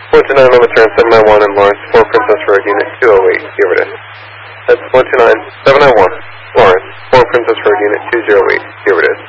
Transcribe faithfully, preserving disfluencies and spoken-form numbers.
one two nine on the turn, seven nine one in Lawrence, four Princess Road, Unit two oh eight, Beaver. That's one two nine, seven nine one, Lawrence, four Princess Road, Unit two oh eight, Beaver.